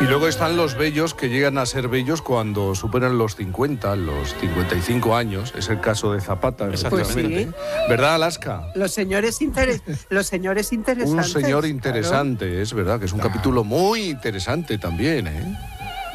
Y luego están los bellos que llegan a ser bellos cuando superan los 50, los 55 años. Es el caso de Zapata, exactamente. Pues sí. ¿Verdad, Alaska? Los señores interesantes. Un señor interesante, claro. es verdad, que es un capítulo muy interesante también, ¿eh?